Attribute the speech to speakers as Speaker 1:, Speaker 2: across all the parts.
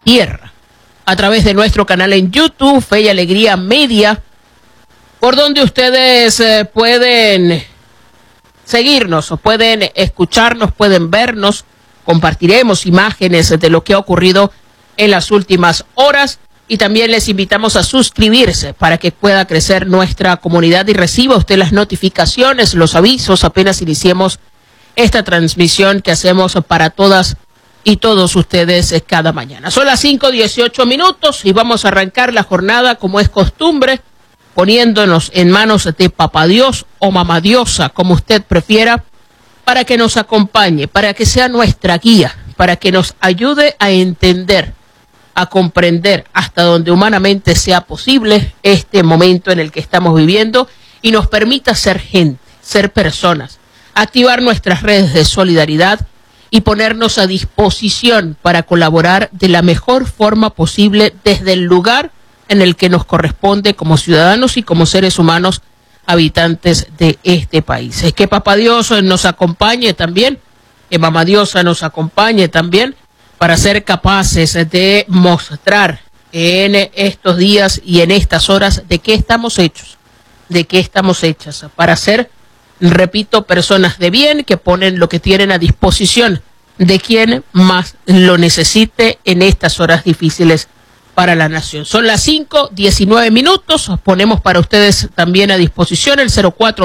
Speaker 1: tierra, a través de nuestro canal en YouTube, Fe y Alegría Media, por donde ustedes pueden seguirnos, o pueden escucharnos, pueden vernos. Compartiremos imágenes de lo que ha ocurrido en las últimas horas y también les invitamos a suscribirse para que pueda crecer nuestra comunidad y reciba usted las notificaciones, los avisos apenas iniciemos esta transmisión que hacemos para todas y todos ustedes cada mañana. Son las 5:18 y vamos a arrancar la jornada como es costumbre, poniéndonos en manos de Papá Dios o Mamá Diosa, como usted prefiera, para que nos acompañe, para que sea nuestra guía, para que nos ayude a entender, a comprender hasta donde humanamente sea posible este momento en el que estamos viviendo y nos permita ser gente, ser personas, activar nuestras redes de solidaridad y ponernos a disposición para colaborar de la mejor forma posible desde el lugar en el que nos corresponde como ciudadanos y como seres humanos habitantes de este país. Es que Papá Dios nos acompañe también, que Mamá Diosa nos acompañe también para ser capaces de mostrar en estos días y en estas horas de qué estamos hechos, de qué estamos hechas, para ser, repito, personas de bien que ponen lo que tienen a disposición de quien más lo necesite en estas horas difíciles para la nación. Son las 5:19, ponemos para ustedes también a disposición el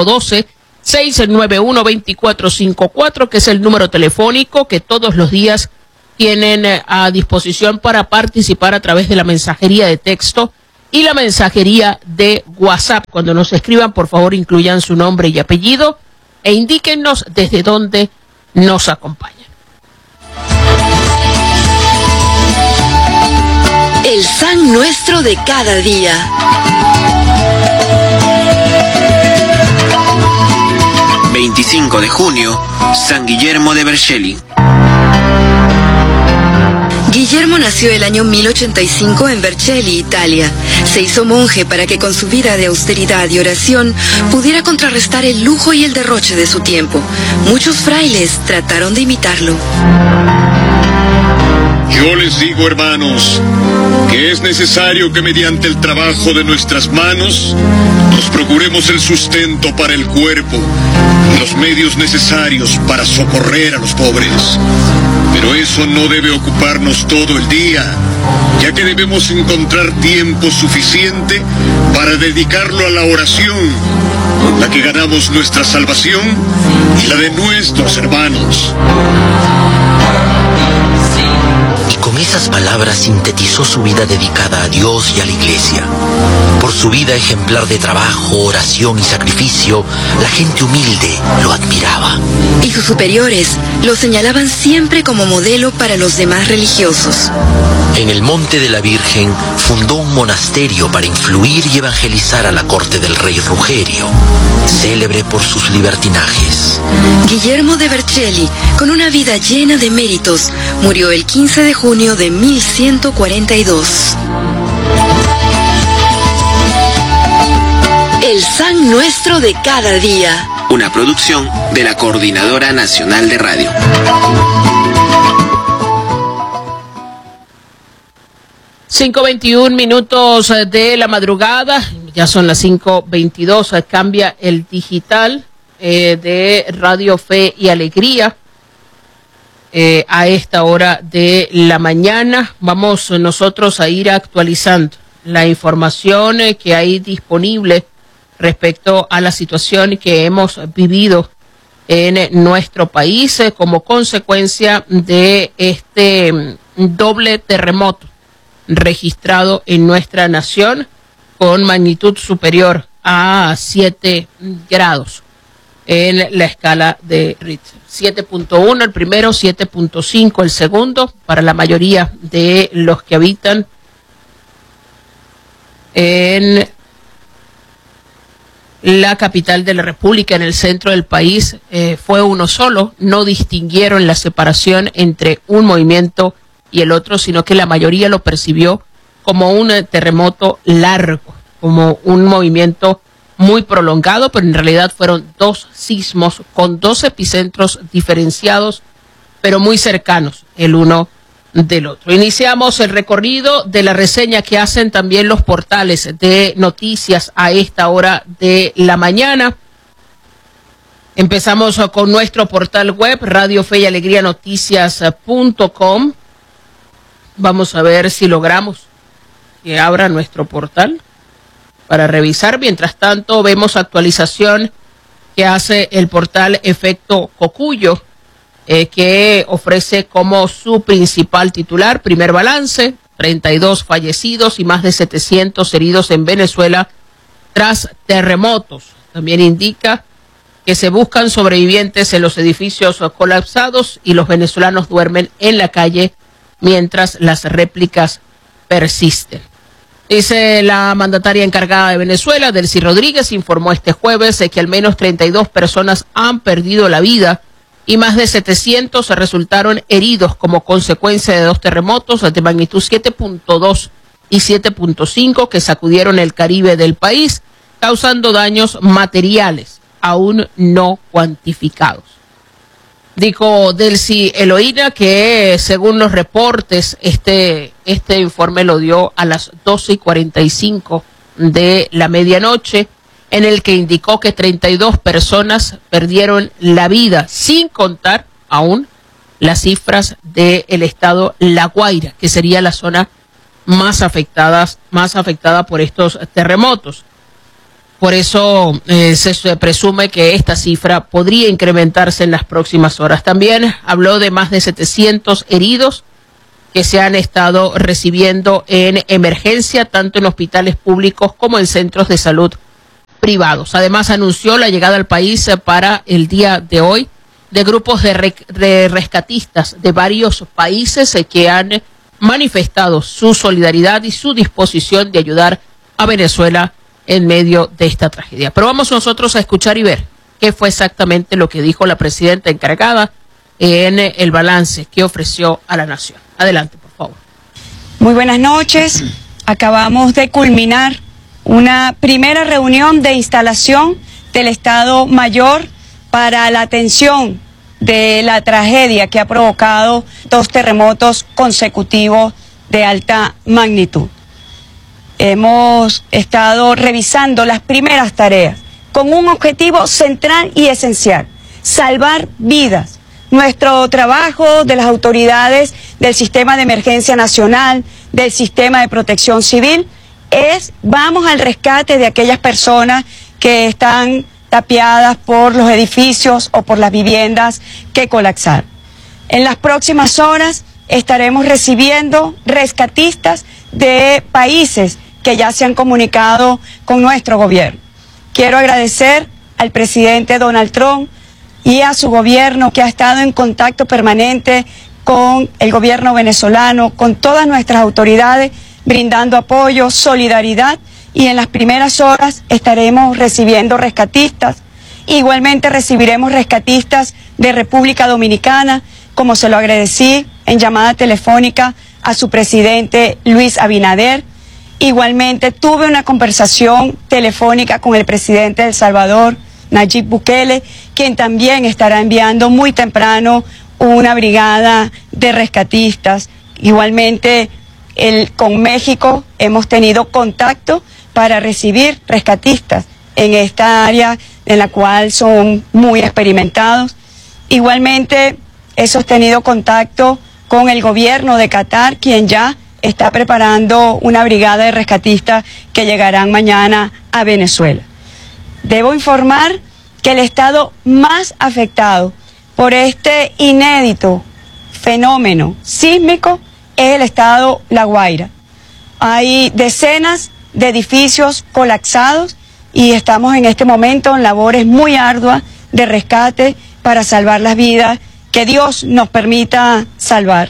Speaker 1: 0412-691-2454, que es el número telefónico que todos los días tienen a disposición para participar a través de la mensajería de texto y la mensajería de WhatsApp. Cuando nos escriban, por favor, incluyan su nombre y apellido e indíquennos desde dónde nos acompañan.
Speaker 2: El San Nuestro de cada día.
Speaker 3: ...25 de junio... San Guillermo de Vercelli.
Speaker 2: Guillermo nació el año 1085 en Vercelli, Italia. Se hizo monje para que con su vida de austeridad y oración pudiera contrarrestar el lujo y el derroche de su tiempo. Muchos frailes trataron de imitarlo.
Speaker 4: Yo les digo, hermanos, que es necesario que mediante el trabajo de nuestras manos nos procuremos el sustento para el cuerpo y los medios necesarios para socorrer a los pobres. Pero eso no debe ocuparnos todo el día, ya que debemos encontrar tiempo suficiente para dedicarlo a la oración, con la que ganamos nuestra salvación y la de nuestros hermanos.
Speaker 5: Y con esas palabras sintetizó su vida dedicada a Dios y a la Iglesia. Por su vida ejemplar de trabajo, oración y sacrificio, la gente humilde lo admiraba.
Speaker 2: Y sus superiores lo señalaban siempre como modelo para los demás religiosos.
Speaker 5: En el Monte de la Virgen fundó un monasterio para influir y evangelizar a la corte del rey Rugerio, célebre por sus libertinajes.
Speaker 2: Guillermo de Vercelli, con una vida llena de méritos, murió el 15 de junio de 1142. El San Nuestro de cada día.
Speaker 3: Una producción de la Coordinadora Nacional de Radio.
Speaker 1: Cinco 21 minutos de la madrugada, ya son las 5:22, cambia el digital de Radio Fe y Alegría a esta hora de la mañana. Vamos nosotros a ir actualizando la información que hay disponible respecto a la situación que hemos vivido en nuestro país como consecuencia de este doble terremoto registrado en nuestra nación con magnitud superior a 7 grados en la escala de Richter. 7.1 el primero, 7.5 el segundo, para la mayoría de los que habitan en la capital de la República, en el centro del país, fue uno solo. No distinguieron la separación entre un movimiento y el otro, sino que la mayoría lo percibió como un terremoto largo, como un movimiento muy prolongado, pero en realidad fueron dos sismos con dos epicentros diferenciados, pero muy cercanos el uno del otro. Iniciamos el recorrido de la reseña que hacen también los portales de noticias a esta hora de la mañana. Empezamos con nuestro portal web, Radio Fe y Alegría Noticias.com. Vamos a ver si logramos que abra nuestro portal para revisar. Mientras tanto, vemos actualización que hace el portal Efecto Cocuyo, que ofrece como su principal titular: primer balance, 32 fallecidos y más de 700 heridos en Venezuela tras terremotos. También indica que se buscan sobrevivientes en los edificios colapsados y los venezolanos duermen en la calle mientras las réplicas persisten. Dice la mandataria encargada de Venezuela, Delcy Rodríguez, informó este jueves que al menos 32 personas han perdido la vida y más de 700 resultaron heridos como consecuencia de dos terremotos de magnitud 7.2 y 7.5 que sacudieron el Caribe del país, causando daños materiales aún no cuantificados. Dijo Delcy Eloína que según los reportes, este informe lo dio a las 12:45 de la medianoche, en el que indicó que 32 personas perdieron la vida, sin contar aún las cifras del estado La Guaira, que sería la zona más afectada por estos terremotos. Por eso se presume que esta cifra podría incrementarse en las próximas horas. También habló de más de 700 heridos que se han estado recibiendo en emergencia, tanto en hospitales públicos como en centros de salud privados. Además, anunció la llegada al país para el día de hoy de grupos de rescatistas de varios países que han manifestado su solidaridad y su disposición de ayudar a Venezuela en medio de esta tragedia. Pero vamos nosotros a escuchar y ver qué fue exactamente lo que dijo la presidenta encargada en el balance que ofreció a la nación. Adelante, por favor.
Speaker 6: Muy buenas noches. Acabamos de culminar una primera reunión de instalación del Estado Mayor para la atención de la tragedia que ha provocado dos terremotos consecutivos de alta magnitud. Hemos estado revisando las primeras tareas con un objetivo central y esencial: salvar vidas. Nuestro trabajo de las autoridades del Sistema de Emergencia Nacional, del Sistema de Protección Civil, vamos al rescate de aquellas personas que están tapiadas por los edificios o por las viviendas que colapsaron. En las próximas horas estaremos recibiendo rescatistas de países que ya se han comunicado con nuestro gobierno. Quiero agradecer al presidente Donald Trump y a su gobierno, que ha estado en contacto permanente con el gobierno venezolano, con todas nuestras autoridades, brindando apoyo, solidaridad, y en las primeras horas estaremos recibiendo rescatistas. Igualmente recibiremos rescatistas de República Dominicana, como se lo agradecí en llamada telefónica a su presidente Luis Abinader. Igualmente tuve una conversación telefónica con el presidente de El Salvador, Nayib Bukele, quien también estará enviando muy temprano una brigada de rescatistas. Igualmente con México hemos tenido contacto para recibir rescatistas en esta área en la cual son muy experimentados. Igualmente he sostenido contacto con el gobierno de Qatar, quien ya está preparando una brigada de rescatistas que llegarán mañana a Venezuela. Debo informar que el estado más afectado por este inédito fenómeno sísmico es el estado La Guaira. Hay decenas de edificios colapsados y estamos en este momento en labores muy arduas de rescate para salvar las vidas que Dios nos permita salvar.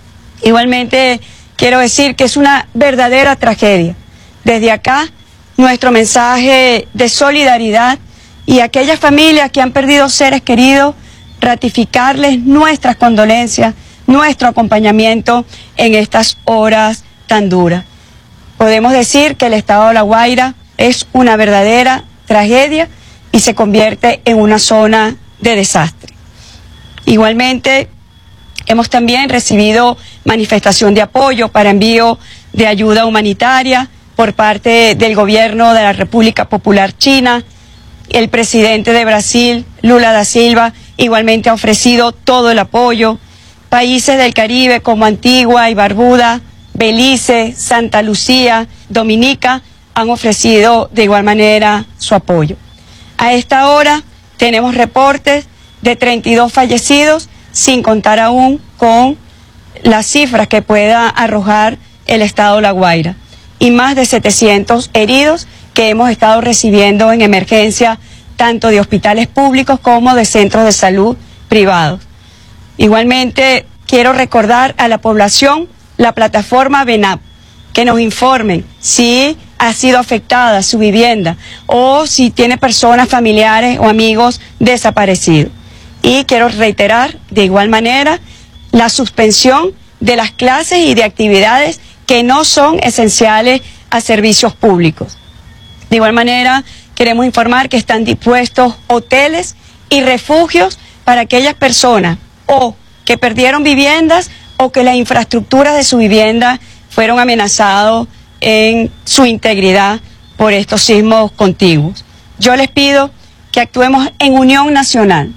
Speaker 6: Igualmente quiero decir que es una verdadera tragedia. Desde acá, nuestro mensaje de solidaridad, y a aquellas familias que han perdido seres queridos, ratificarles nuestras condolencias, nuestro acompañamiento en estas horas tan duras. Podemos decir que el estado de La Guaira es una verdadera tragedia y se convierte en una zona de desastre. Igualmente, hemos también recibido manifestación de apoyo para envío de ayuda humanitaria por parte del gobierno de la República Popular China. El presidente de Brasil, Lula da Silva, igualmente ha ofrecido todo el apoyo. Países del Caribe como Antigua y Barbuda, Belice, Santa Lucía, Dominica han ofrecido de igual manera su apoyo. A esta hora tenemos reportes de 32 fallecidos, sin contar aún con las cifras que pueda arrojar el estado La Guaira, y más de 700 heridos que hemos estado recibiendo en emergencia, tanto de hospitales públicos como de centros de salud privados. Igualmente, quiero recordar a la población la plataforma VENAP, que nos informen si ha sido afectada su vivienda o si tiene personas familiares o amigos desaparecidos. Y quiero reiterar de igual manera la suspensión de las clases y de actividades que no son esenciales a servicios públicos. De igual manera, queremos informar que están dispuestos hoteles y refugios para aquellas personas o que perdieron viviendas o que las infraestructuras de su vivienda fueron amenazados en su integridad por estos sismos contiguos. Yo les pido que actuemos en unión nacional,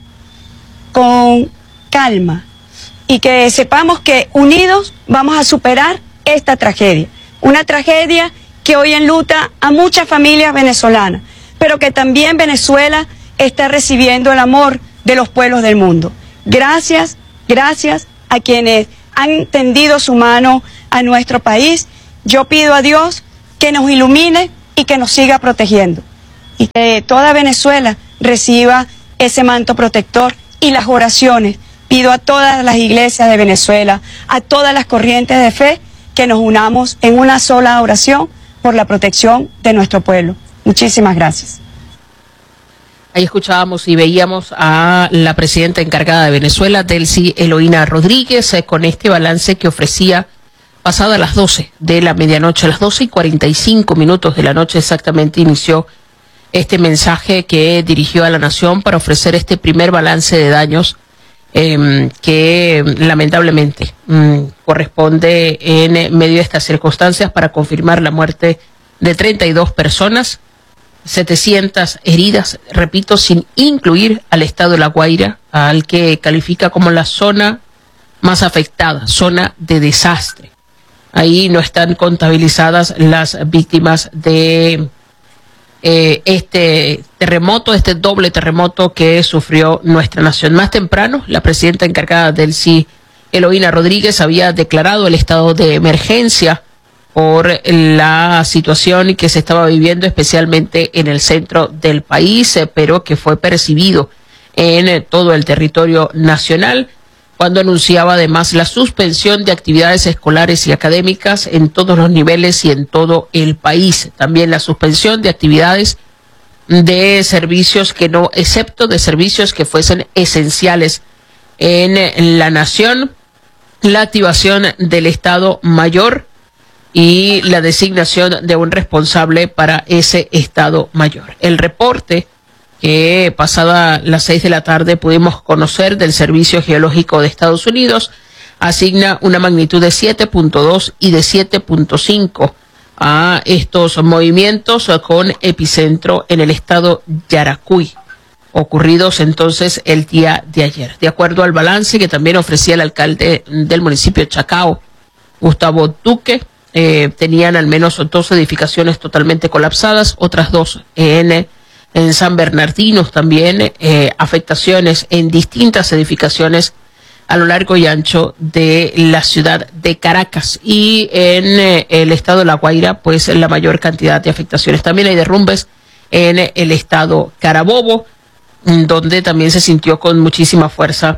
Speaker 6: con calma, y que sepamos que unidos vamos a superar esta tragedia. Una tragedia que hoy enluta a muchas familias venezolanas, pero que también Venezuela está recibiendo el amor de los pueblos del mundo. Gracias, gracias a quienes han tendido su mano a nuestro país. Yo pido a Dios que nos ilumine y que nos siga protegiendo, y que toda Venezuela reciba ese manto protector y las oraciones. Pido a todas las iglesias de Venezuela, a todas las corrientes de fe, que nos unamos en una sola oración por la protección de nuestro pueblo. Muchísimas gracias.
Speaker 1: Ahí escuchábamos y veíamos a la presidenta encargada de Venezuela, Delcy Eloína Rodríguez, con este balance que ofrecía pasada las 12 de la medianoche, a las 12:45 de la noche exactamente, inició este mensaje que dirigió a la nación para ofrecer este primer balance de daños que lamentablemente corresponde en medio de estas circunstancias para confirmar la muerte de 32 personas, 700 heridas, repito, sin incluir al estado de La Guaira, al que califica como la zona más afectada, zona de desastre. Ahí no están contabilizadas las víctimas de este terremoto, este doble terremoto que sufrió nuestra nación. Más temprano, la presidenta encargada Delcy Eloína Rodríguez había declarado el estado de emergencia por la situación que se estaba viviendo especialmente en el centro del país, pero que fue percibido en todo el territorio nacional, cuando anunciaba además la suspensión de actividades escolares y académicas en todos los niveles y en todo el país. También la suspensión de actividades de servicios que no, excepto de servicios que fuesen esenciales en la nación, la activación del Estado Mayor y la designación de un responsable para ese Estado Mayor. El reporte que pasada las 6 de la tarde pudimos conocer del Servicio Geológico de Estados Unidos asigna una magnitud de 7.2 y de 7.5 a estos movimientos con epicentro en el estado Yaracuy, ocurridos entonces el día de ayer. De acuerdo al balance que también ofrecía el alcalde del municipio de Chacao, Gustavo Duque, tenían al menos 2 edificaciones totalmente colapsadas, otras 2 en San Bernardino también, afectaciones en distintas edificaciones a lo largo y ancho de la ciudad de Caracas, y en el estado de La Guaira pues la mayor cantidad de afectaciones. También hay derrumbes en el estado Carabobo, donde también se sintió con muchísima fuerza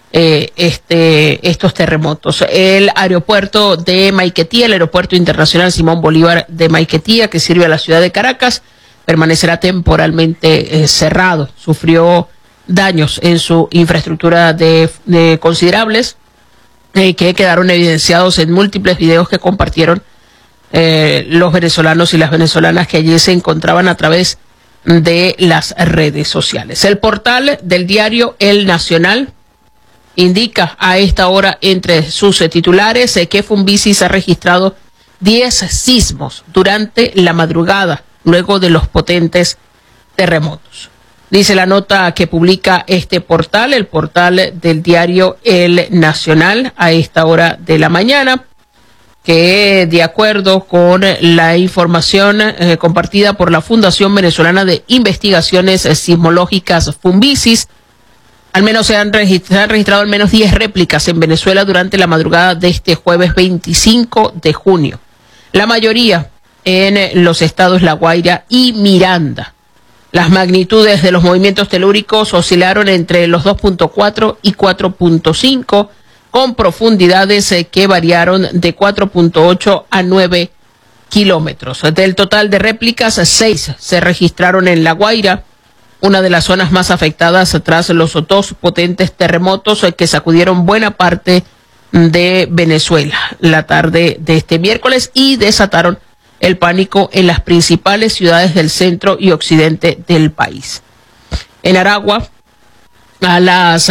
Speaker 1: estos terremotos. El aeropuerto de Maiquetía, el aeropuerto internacional Simón Bolívar de Maiquetía, que sirve a la ciudad de Caracas, permanecerá temporalmente cerrado. Sufrió daños en su infraestructura de considerables, que quedaron evidenciados en múltiples videos que compartieron los venezolanos y las venezolanas que allí se encontraban a través de las redes sociales. El portal del diario El Nacional indica a esta hora entre sus titulares que Fumbisis ha registrado 10 sismos durante la madrugada, luego de los potentes terremotos. Dice la nota que publica este portal, el portal del diario El Nacional, a esta hora de la mañana, que de acuerdo con la información compartida por la Fundación Venezolana de Investigaciones Sismológicas Fumbisis, al menos se han registrado al menos 10 réplicas en Venezuela durante la madrugada de este jueves 25 de junio. La mayoría en los estados La Guaira y Miranda. Las magnitudes de los movimientos telúricos oscilaron entre los 2.4 y 4.5, con profundidades que variaron de 4.8 a 9 kilómetros. Del total de réplicas, 6 se registraron en La Guaira, una de las zonas más afectadas tras los 2 potentes terremotos que sacudieron buena parte de Venezuela la tarde de este miércoles y desataron el pánico en las principales ciudades del centro y occidente del país. En Aragua, a las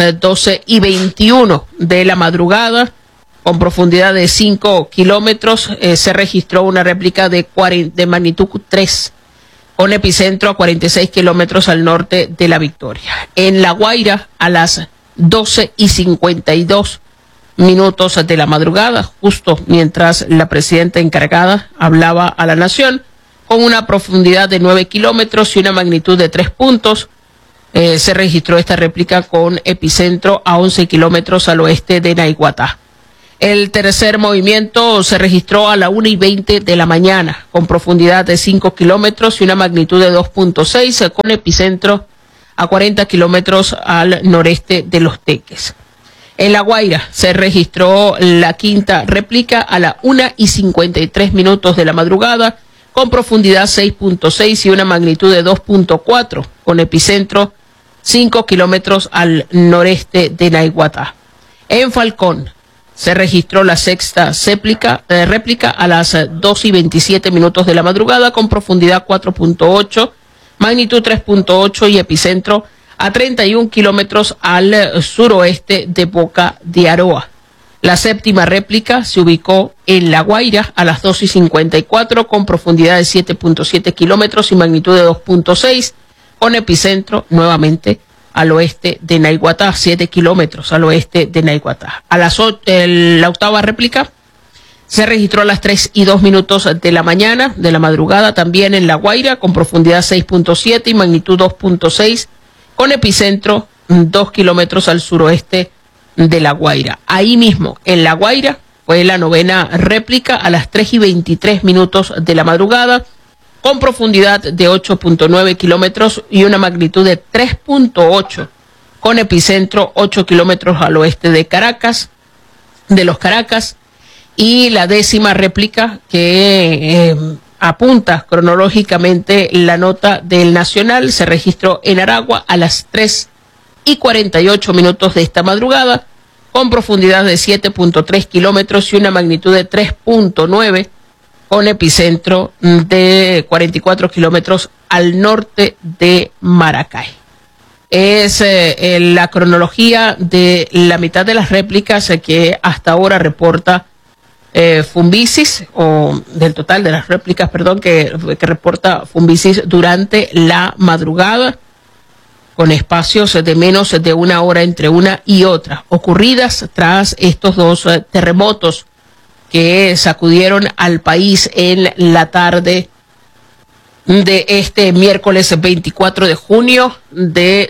Speaker 1: 12:21 de la madrugada, con profundidad de 5 kilómetros, se registró una réplica de magnitud 3, con epicentro a 46 kilómetros al norte de La Victoria. En La Guaira, a las 12:52 minutos de la madrugada, justo mientras la presidenta encargada hablaba a la nación, con una profundidad de 9 kilómetros y una magnitud de 3 puntos, se registró esta réplica con epicentro a 11 kilómetros al oeste de Naiguatá. El tercer movimiento se registró a la 1:20 de la mañana, con profundidad de 5 kilómetros y una magnitud de 2.6, con epicentro a 40 kilómetros al noreste de Los Teques. En La Guaira se registró la quinta réplica a la 1:53 minutos de la madrugada, con profundidad 6.6 y una magnitud de 2.4, con epicentro 5 kilómetros al noreste de Naiguatá. En Falcón se registró la sexta réplica a las 2:27 minutos de la madrugada, con profundidad 4.8, magnitud 3.8 y epicentro a 31 kilómetros al suroeste de Boca de Aroa. La séptima réplica se ubicó en La Guaira a las 2:54, con profundidad de 7.7 kilómetros y magnitud de 2.6, con epicentro nuevamente al oeste de Naiguatá, 7 kilómetros al oeste de Naiguatá. La octava réplica se registró a las 3:02 minutos de la mañana, de la madrugada, también en La Guaira, con profundidad 6.7 y magnitud 2.6, con epicentro 2 kilómetros al suroeste de La Guaira. Ahí mismo, en La Guaira, fue la novena réplica a las 3:23 minutos de la madrugada, con profundidad de 8.9 kilómetros y una magnitud de 3.8, con epicentro 8 kilómetros al oeste de los Caracas, y la décima réplica que apunta cronológicamente la nota del Nacional se registró en Aragua a las 3:48 minutos de esta madrugada, con profundidad de 7.3 kilómetros y una magnitud de 3.9, con epicentro de 44 kilómetros al norte de Maracay. Es la cronología de la mitad de las réplicas que hasta ahora reporta Fumbisis, o del total de las réplicas, que reporta Fumbisis durante la madrugada, con espacios de menos de una hora entre una y otra, ocurridas tras estos 2 terremotos que sacudieron al país en la tarde de este miércoles 24 de junio de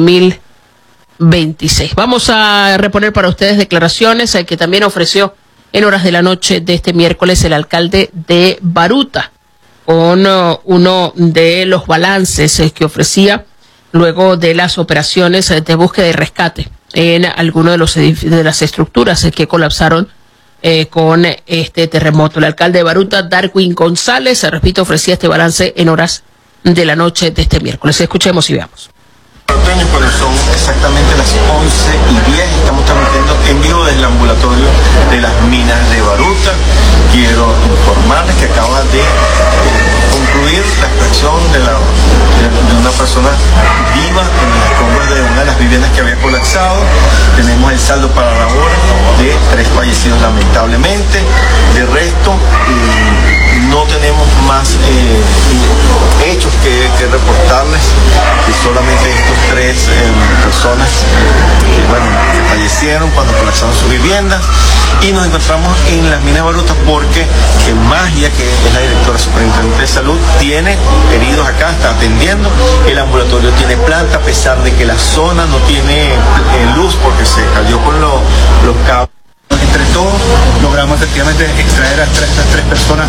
Speaker 1: 2026. Vamos a reponer para ustedes declaraciones que también ofreció en horas de la noche de este miércoles el alcalde de Baruta, con uno de los balances que ofrecía luego de las operaciones de búsqueda y rescate en alguno de las estructuras que colapsaron con este terremoto. El alcalde de Baruta, Darwin González, repito, ofrecía este balance en horas de la noche de este miércoles. Escuchemos y veamos.
Speaker 7: Bueno, son exactamente las 11:10. Estamos transmitiendo en vivo desde el ambulatorio de las minas de Baruta. Quiero informarles que acaba de concluir la extracción de una persona viva en las escombros de una de las viviendas que había colapsado. Tenemos el saldo para la hora de 3 fallecidos lamentablemente. De resto, no tenemos más hechos que reportarles, y solamente estos 3 personas que fallecieron cuando colapsaron sus viviendas. Y nos encontramos en las minas Baruta porque Magia, que es la directora superintendente de salud, tiene heridos acá, está atendiendo. El ambulatorio tiene planta, a pesar de que la zona no tiene luz porque se cayó con los cables. Entre todos logramos efectivamente extraer a estas 3 personas.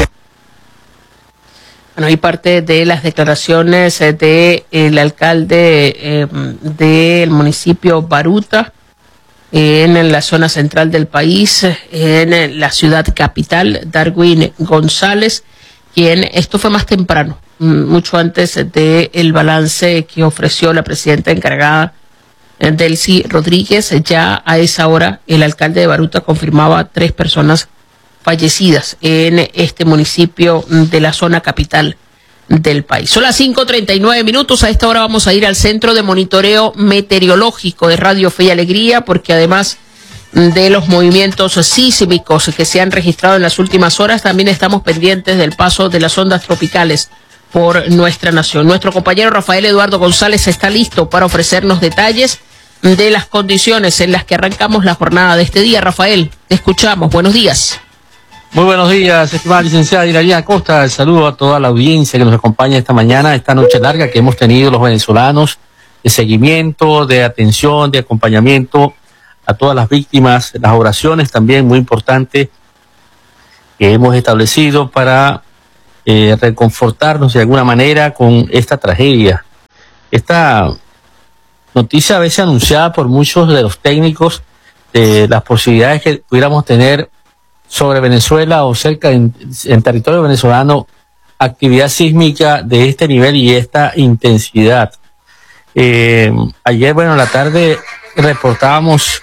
Speaker 1: Bueno, hay parte de las declaraciones del alcalde del municipio Baruta, en la zona central del país, en la ciudad capital, Darwin González, quien, esto fue más temprano, mucho antes del balance que ofreció la presidenta encargada, Delcy Rodríguez. Ya a esa hora el alcalde de Baruta confirmaba 3 personas fallecidas en este municipio de la zona capital del país. Son las 5:39. A esta hora vamos a ir al Centro de Monitoreo Meteorológico de Radio Fe y Alegría, porque además de los movimientos sísmicos que se han registrado en las últimas horas, también estamos pendientes del paso de las ondas tropicales por nuestra nación. Nuestro compañero Rafael Eduardo González está listo para ofrecernos detalles de las condiciones en las que arrancamos la jornada de este día. Rafael, te escuchamos. Buenos días.
Speaker 8: Muy buenos días, estimada licenciada Irarina Acosta. El saludo a toda la audiencia que nos acompaña esta mañana, esta noche larga que hemos tenido los venezolanos, de seguimiento, de atención, de acompañamiento a todas las víctimas, las oraciones también muy importantes que hemos establecido para reconfortarnos de alguna manera con esta tragedia. Esta noticia a veces anunciada por muchos de los técnicos de las posibilidades que pudiéramos tener sobre Venezuela o cerca en territorio venezolano, actividad sísmica de este nivel y esta intensidad. Ayer, en la tarde reportábamos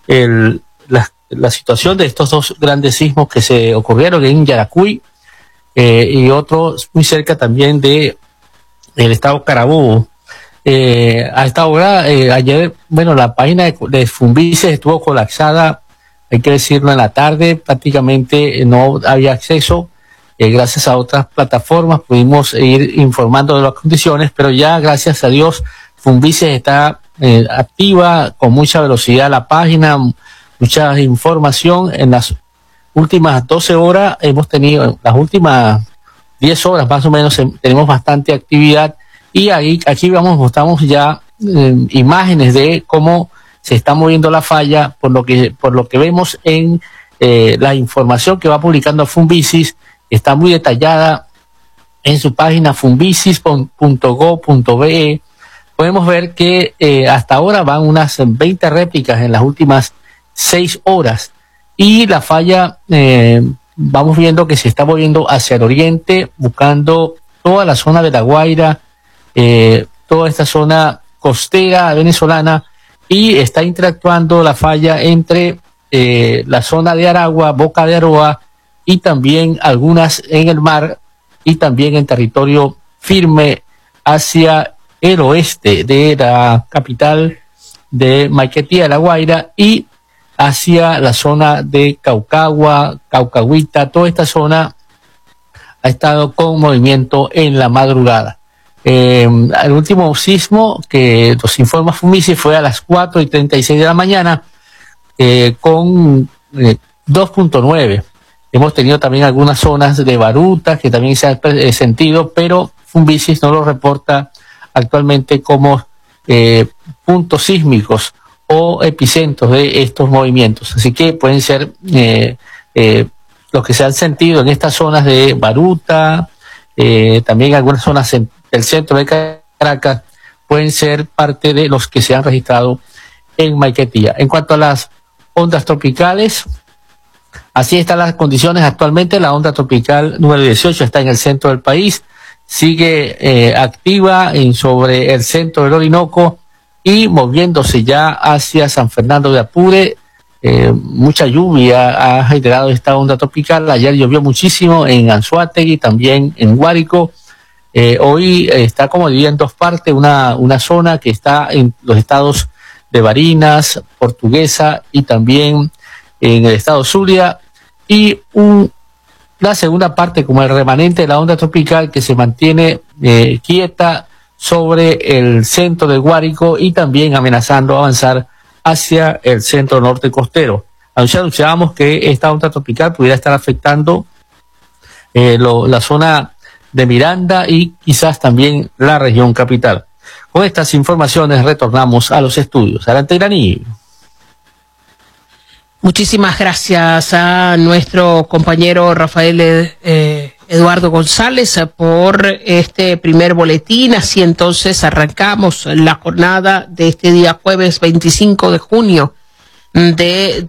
Speaker 8: la situación de estos 2 grandes sismos que se ocurrieron en Yaracuy y otro muy cerca también de el estado Carabobo. A esta hora, ayer, la página de Fumbices estuvo colapsada, hay que decirlo, en la tarde, prácticamente no había acceso. Gracias a otras plataformas pudimos ir informando de las condiciones, pero ya, gracias a Dios, Fumbices está activa con mucha velocidad la página, mucha información. En las últimas 12 horas hemos tenido, las últimas 10 horas más o menos, tenemos bastante actividad, y aquí mostramos ya imágenes de cómo se está moviendo la falla, por lo que vemos en la información que va publicando Fumbices. Está muy detallada en su página fumbices.gov.be. Podemos ver que hasta ahora van unas 20 réplicas en las últimas 6 horas, y la falla vamos viendo que se está moviendo hacia el oriente, buscando toda la zona de La Guaira, toda esta zona costera venezolana, y está interactuando la falla entre la zona de Aragua, Boca de Aroa, y también algunas en el mar, y también en territorio firme hacia el oeste de la capital de Maiquetía, La Guaira, y hacia la zona de Caucagua, Caucahuita. Toda esta zona ha estado con movimiento en la madrugada. El último sismo que nos informa Fumbices fue a las 4:36 de la mañana, con 2.9. Hemos tenido también algunas zonas de Baruta que también se han sentido, pero Fumbices no lo reporta actualmente como puntos sísmicos o epicentros de estos movimientos. Así que pueden ser los que se han sentido en estas zonas de Baruta, también algunas zonas del centro de Caracas, pueden ser parte de los que se han registrado en Maiquetía. En cuanto a las ondas tropicales, así están las condiciones actualmente. La onda tropical número 18 está en el centro del país, sigue activa sobre el centro del Orinoco y moviéndose ya hacia San Fernando de Apure. Mucha lluvia ha generado esta onda tropical. Ayer llovió muchísimo en Anzoátegui, también en Guárico. Hoy está como dividida en dos partes, una zona que está en los estados de Barinas, Portuguesa y también en el estado Zulia, y la segunda parte como el remanente de la onda tropical que se mantiene quieta sobre el centro del Guárico y también amenazando avanzar hacia el centro norte costero. Anunciábamos que esta onda tropical pudiera estar afectando la zona de Miranda y quizás también la región capital. Con estas informaciones retornamos a los estudios. Adelante, Irani.
Speaker 1: Muchísimas gracias a nuestro compañero Rafael Eduardo González por este primer boletín. Así entonces arrancamos la jornada de este día jueves 25 de junio de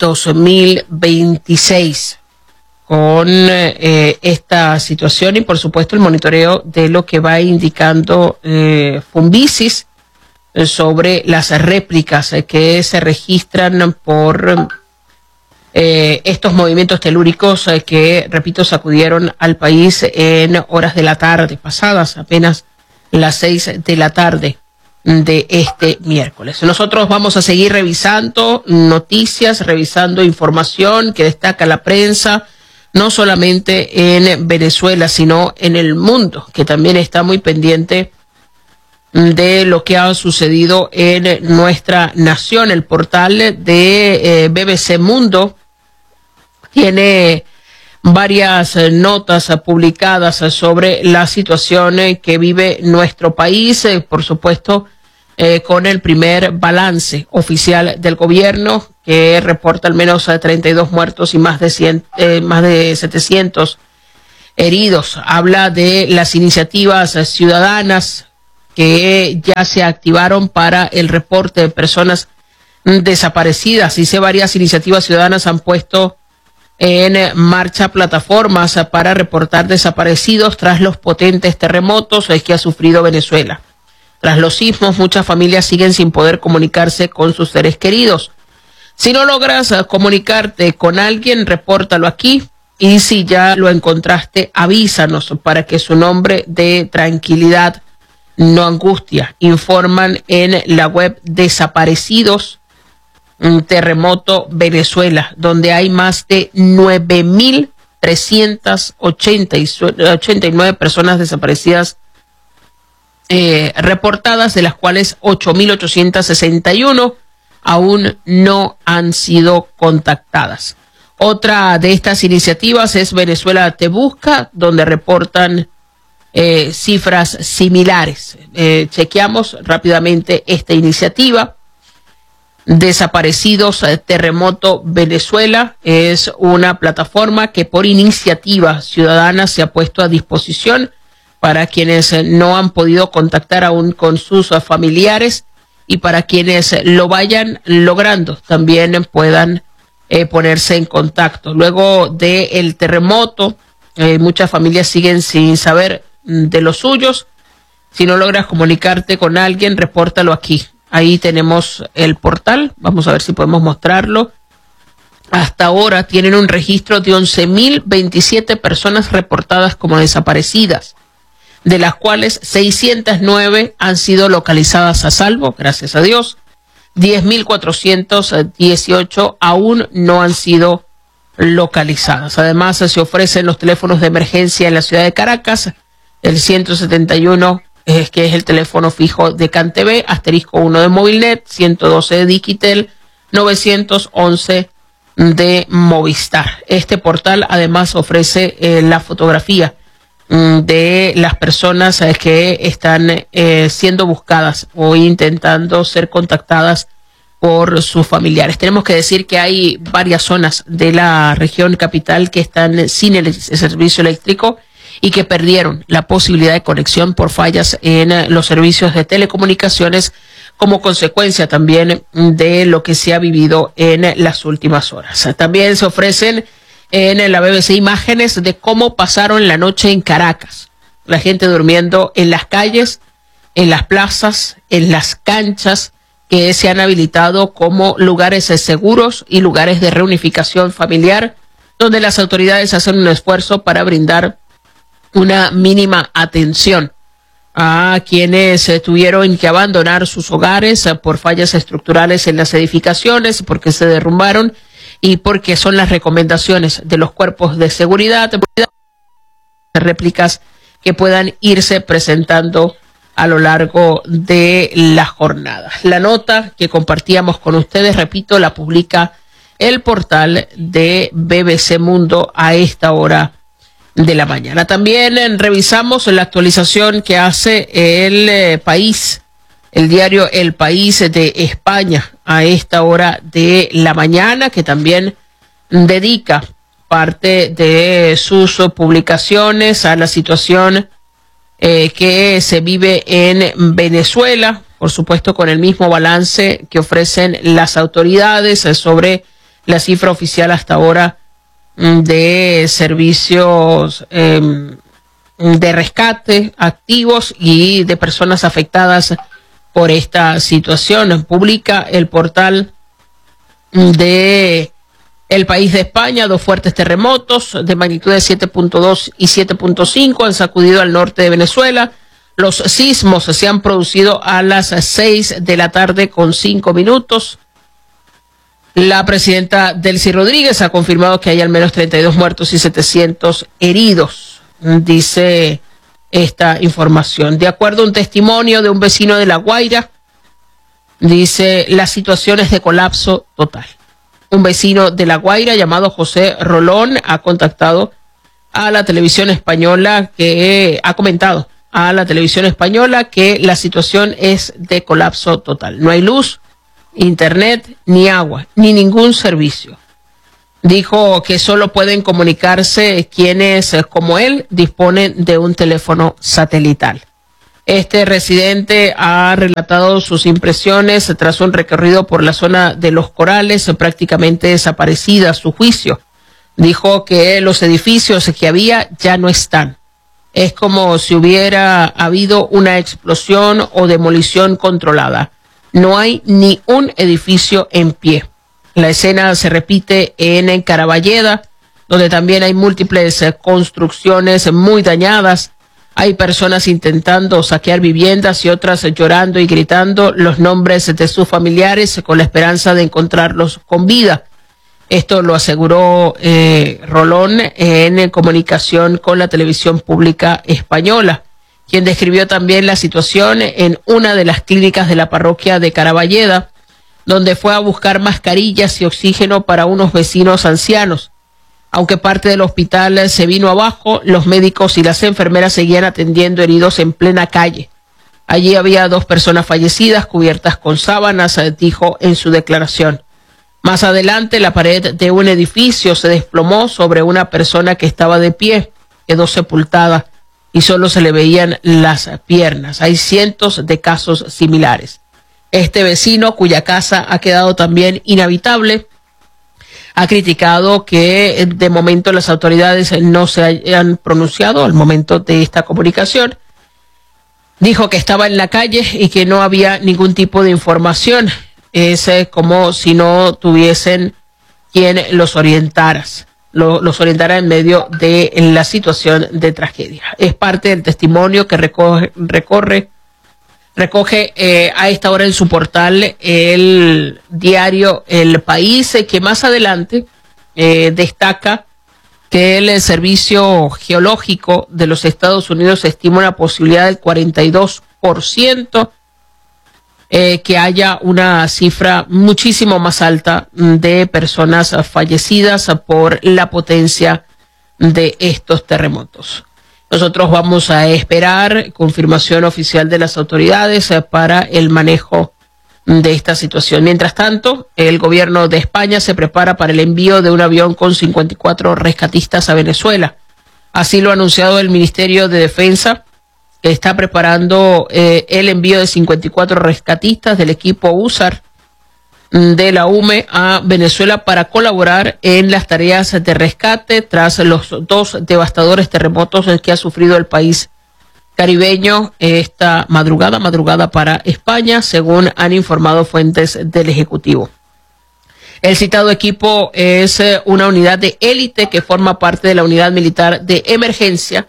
Speaker 1: 2026 con esta situación y por supuesto el monitoreo de lo que va indicando Fumbisis sobre las réplicas que se registran por estos movimientos telúricos que, repito, sacudieron al país en horas de la tarde, pasadas apenas las 6 de la tarde de este miércoles. Nosotros vamos a seguir revisando noticias, revisando información que destaca la prensa, no solamente en Venezuela, sino en el mundo, que también está muy pendiente de lo que ha sucedido en nuestra nación. El portal de BBC Mundo tiene varias notas publicadas sobre la situación que vive nuestro país, por supuesto, con el primer balance oficial del gobierno, que reporta al menos 32 muertos y más de 700 heridos. Habla de las iniciativas ciudadanas que ya se activaron para el reporte de personas desaparecidas. Dice, varias iniciativas ciudadanas han puesto en marcha plataformas para reportar desaparecidos tras los potentes terremotos que ha sufrido Venezuela. Tras los sismos, muchas familias siguen sin poder comunicarse con sus seres queridos. Si no logras comunicarte con alguien, repórtalo aquí. Y si ya lo encontraste, avísanos para que su nombre dé tranquilidad, no angustia. Informan en la web Desaparecidos Terremoto Venezuela, donde hay más de 9.389 personas desaparecidas reportadas, de las cuales 8.861 aún no han sido contactadas. Otra de estas iniciativas es Venezuela Te Busca, donde reportan cifras similares. Chequeamos rápidamente esta iniciativa. Desaparecidos Terremoto Venezuela es una plataforma que por iniciativa ciudadana se ha puesto a disposición para quienes no han podido contactar aún con sus familiares y para quienes lo vayan logrando también puedan ponerse en contacto. Luego del terremoto, muchas familias siguen sin saber de los suyos. Si no logras comunicarte con alguien, repórtalo aquí. Ahí tenemos el portal. Vamos a ver si podemos mostrarlo. Hasta ahora tienen un registro de 11.027 personas reportadas como desaparecidas, de las cuales 609 han sido localizadas a salvo, gracias a Dios. 10.418 aún no han sido localizadas. Además, se ofrecen los teléfonos de emergencia en la ciudad de Caracas, el 171, que es el teléfono fijo de CanTV, *1 de Movilnet, 112 de Digitel, 911 de Movistar. Este portal además ofrece la fotografía de las personas que están siendo buscadas o intentando ser contactadas por sus familiares. Tenemos que decir que hay varias zonas de la región capital que están sin el servicio eléctrico y que perdieron la posibilidad de conexión por fallas en los servicios de telecomunicaciones como consecuencia también de lo que se ha vivido en las últimas horas. También se ofrecen en la BBC imágenes de cómo pasaron la noche en Caracas. La gente durmiendo en las calles, en las plazas, en las canchas que se han habilitado como lugares seguros y lugares de reunificación familiar, donde las autoridades hacen un esfuerzo para brindar una mínima atención a quienes tuvieron que abandonar sus hogares por fallas estructurales en las edificaciones, porque se derrumbaron y porque son las recomendaciones de los cuerpos de seguridad, réplicas que puedan irse presentando a lo largo de la jornada. La nota que compartíamos con ustedes, repito, la publica el portal de BBC Mundo a esta hora de la mañana. También revisamos la actualización que hace el País, el diario El País de España a esta hora de la mañana, que también dedica parte de sus publicaciones a la situación que se vive en Venezuela, por supuesto con el mismo balance que ofrecen las autoridades sobre la cifra oficial hasta ahora de servicios de rescate activos y de personas afectadas por esta situación. Publica el portal de El País de España: 2 fuertes terremotos de magnitud de 7.2 y 7.5 han sacudido al norte de Venezuela. Los sismos se han producido a las 6 de la tarde con 5 minutos. La presidenta Delcy Rodríguez ha confirmado que hay al menos 32 muertos y 700 heridos, dice esta información. De acuerdo a un testimonio de un vecino de La Guaira, dice: la situación es de colapso total. Un vecino de La Guaira llamado José Rolón ha contactado a la televisión española, que ha comentado a la televisión española que la situación es de colapso total. No hay luz, internet, ni agua, ni ningún servicio. Dijo que solo pueden comunicarse quienes, como él, disponen de un teléfono satelital. Este residente ha relatado sus impresiones tras un recorrido por la zona de Los Corales, prácticamente desaparecida a su juicio. Dijo que los edificios que había ya no están. Es como si hubiera habido una explosión o demolición controlada. No hay ni un edificio en pie. La escena se repite en Caraballeda, donde también hay múltiples construcciones muy dañadas. Hay personas intentando saquear viviendas y otras llorando y gritando los nombres de sus familiares con la esperanza de encontrarlos con vida. Esto lo aseguró Rolón en comunicación con la televisión pública española, quien describió también la situación en una de las clínicas de la parroquia de Caraballeda, donde fue a buscar mascarillas y oxígeno para unos vecinos ancianos. Aunque parte del hospital se vino abajo, los médicos y las enfermeras seguían atendiendo heridos en plena calle. Allí había 2 personas fallecidas cubiertas con sábanas, dijo en su declaración. Más adelante, la pared de un edificio se desplomó sobre una persona que estaba de pie, quedó sepultada y solo se le veían las piernas. Hay cientos de casos similares. Este vecino, cuya casa ha quedado también inhabitable, ha criticado que de momento las autoridades no se hayan pronunciado al momento de esta comunicación. Dijo que estaba en la calle y que no había ningún tipo de información. Es como si no tuviesen quien los orientara en medio de la situación de tragedia. Es parte del testimonio que recoge a esta hora en su portal el diario El País, que más adelante destaca que el Servicio Geológico de los Estados Unidos estima una posibilidad del 42%, que haya una cifra muchísimo más alta de personas fallecidas por la potencia de estos terremotos. Nosotros vamos a esperar confirmación oficial de las autoridades para el manejo de esta situación. Mientras tanto, el gobierno de España se prepara para el envío de un avión con 54 rescatistas a Venezuela. Así lo ha anunciado el Ministerio de Defensa, que está preparando el envío de 54 rescatistas del equipo USAR de la UME a Venezuela para colaborar en las tareas de rescate tras los 2 devastadores terremotos que ha sufrido el país caribeño esta madrugada para España, según han informado fuentes del Ejecutivo. El citado equipo es una unidad de élite que forma parte de la unidad militar de emergencia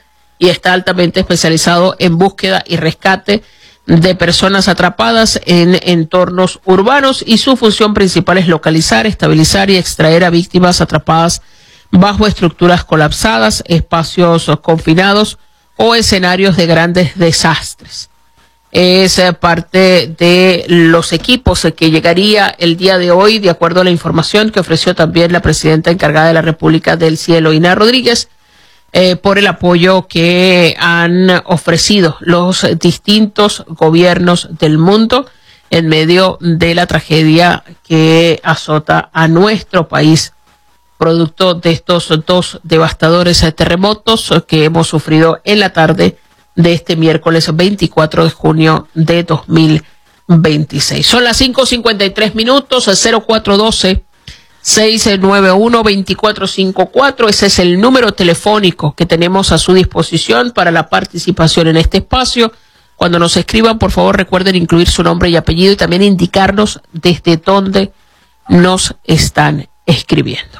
Speaker 1: y está altamente especializado en búsqueda y rescate de personas atrapadas en entornos urbanos, y su función principal es localizar, estabilizar y extraer a víctimas atrapadas bajo estructuras colapsadas, espacios confinados o escenarios de grandes desastres. Es parte de los equipos que llegaría el día de hoy, de acuerdo a la información que ofreció también la presidenta encargada de la República del Cielo, Ina Rodríguez, por el apoyo que han ofrecido los distintos gobiernos del mundo en medio de la tragedia que azota a nuestro país, producto de estos dos devastadores terremotos que hemos sufrido en la tarde de este miércoles 24 de junio de 2026. Son las 5:53 minutos, 0412-691-2454. Ese es el número telefónico que tenemos a su disposición para la participación en este espacio. Cuando nos escriban, por favor, recuerden incluir su nombre y apellido y también indicarnos desde dónde nos están escribiendo.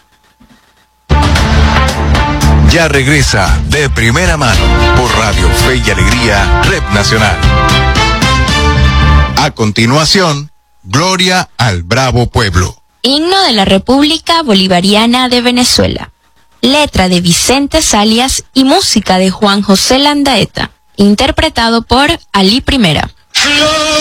Speaker 9: Ya regresa De Primera Mano por Radio Fe y Alegría, Red Nacional. A continuación, Gloria al Bravo Pueblo.
Speaker 10: Himno de la República Bolivariana de Venezuela. Letra de Vicente Salias y música de Juan José Landaeta. Interpretado por Ali Primera.